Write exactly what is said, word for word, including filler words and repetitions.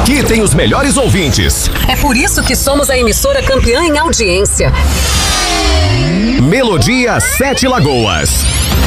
Aqui tem os melhores ouvintes. É por isso que somos a emissora campeã em audiência. Melodia Sete Lagoas.